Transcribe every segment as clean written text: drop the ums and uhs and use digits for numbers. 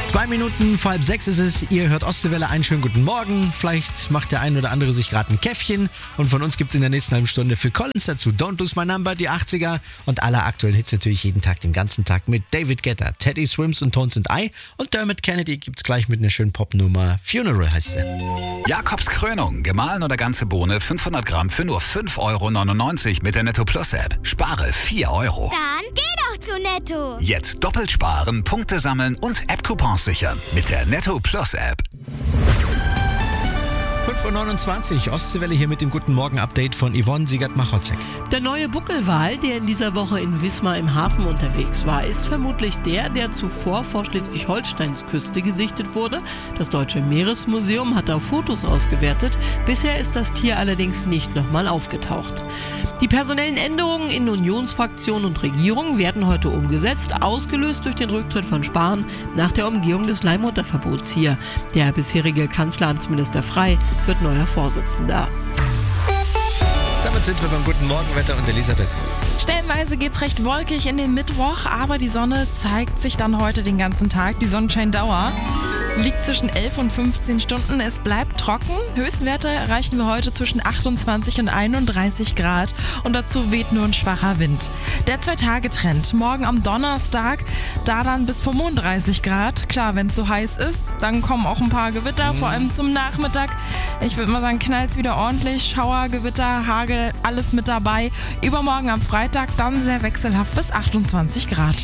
2 Minuten vor 5:30 ist es. Ihr hört Ostseewelle, einen schönen guten Morgen. Vielleicht macht der ein oder andere sich gerade ein Käffchen. Und von uns gibt es in der nächsten halben Stunde Phil Collins dazu. Don't Lose My Number, die 80er. Und alle aktuellen Hits natürlich jeden Tag, den ganzen Tag mit David Guetta, Teddy Swims und Tones and I. Und Dermot Kennedy gibt's gleich mit einer schönen Popnummer. Funeral heißt sie. Jakobs Krönung, gemahlen oder ganze Bohne, 500 Gramm für nur 5,99 € mit der Netto Plus App. Spare 4 €. Dann geh doch zu Netto. Jetzt doppelt sparen, Punkte sammeln und App-Coupons sichern mit der Netto Plus App. 5:29 Uhr, Ostseewelle hier mit dem Guten Morgen-Update von Yvonne Siegert-Machotzek. Der neue Buckelwal, der in dieser Woche in Wismar im Hafen unterwegs war, ist vermutlich der zuvor vor Schleswig-Holsteins Küste gesichtet wurde. Das Deutsche Meeresmuseum hat da Fotos ausgewertet. Bisher ist das Tier allerdings nicht nochmal aufgetaucht. Die personellen Änderungen in Unionsfraktion und Regierung werden heute umgesetzt, ausgelöst durch den Rücktritt von Spahn nach der Umgehung des Leihmutterverbots hier. Der bisherige Kanzleramtsminister Frey wird neuer Vorsitzender. Damit sind wir beim Guten Morgenwetter und Elisabeth. Stellenweise geht's recht wolkig in den Mittwoch, aber die Sonne zeigt sich dann heute den ganzen Tag. Die Sonnenscheindauer liegt zwischen 11 und 15 Stunden. Es bleibt trocken. Höchstwerte erreichen wir heute zwischen 28 und 31 Grad. Und dazu weht nur ein schwacher Wind. Der 2-Tage-Trend. Morgen am Donnerstag, da dann bis 35 Grad. Klar, wenn es so heiß ist, dann kommen auch ein paar Gewitter, vor allem zum Nachmittag. Ich würde mal sagen, knallt's wieder ordentlich. Schauer, Gewitter, Hagel, alles mit dabei. Übermorgen am Freitag dann sehr wechselhaft bis 28 Grad.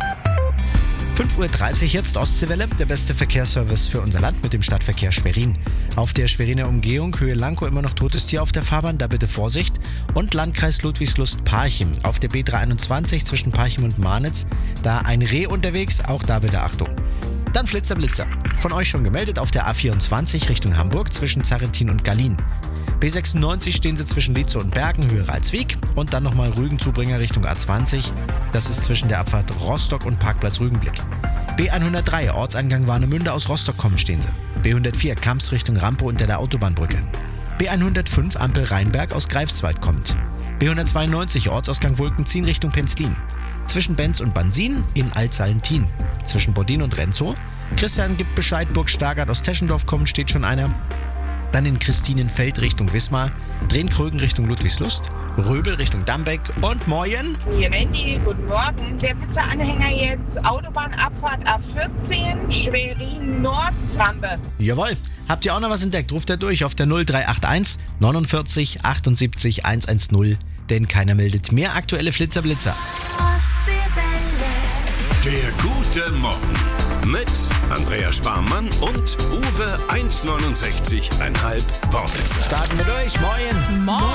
5:30 Uhr, jetzt Ostseewelle, der beste Verkehrsservice für unser Land mit dem Stadtverkehr Schwerin. Auf der Schweriner Umgehung, Höhe Lankow, immer noch totes Tier auf der Fahrbahn, da bitte Vorsicht. Und Landkreis Ludwigslust-Parchim, auf der B321 zwischen Parchim und Marnitz, da ein Reh unterwegs, auch da bitte Achtung. Dann Flitzer Blitzer. Von euch schon gemeldet auf der A24 Richtung Hamburg zwischen Zarrentin und Gallien. B96 stehen sie zwischen Lietzow und Bergen, Höhe Ralswiek. Und dann nochmal Rügen-Zubringer Richtung A20. Das ist zwischen der Abfahrt Rostock und Parkplatz Rügenblick. B103 Ortseingang Warnemünde, aus Rostock kommen stehen sie. B104 Kamps Richtung Rampe unter der Autobahnbrücke. B105 Ampel Rheinberg aus Greifswald kommt. B192 Ortsausgang Wolkenzien Richtung Penzlin. Zwischen Benz und Bansin in Altsalentin. Zwischen Bodin und Renzow. Christian gibt Bescheid, Burg Stargard aus Teschendorf kommen, steht schon einer. Dann in Christinenfeld Richtung Wismar, Drehn-Krögen Richtung Ludwigslust, Röbel Richtung Dambeck und Moyen. Hier Wendy, guten Morgen. Der Pizza-Anhänger jetzt, Autobahnabfahrt A14, Schwerin-Nord-Rampe. Jawohl, habt ihr auch noch was entdeckt? Ruft er durch auf der 0381 49 78 110, denn keiner meldet mehr aktuelle Flitzer-Blitzer. Der gute Morgen mit Andrea Sparmann und Uwe 1,69,5 Wortwitzer. Starten wir durch, Moyen. Moin!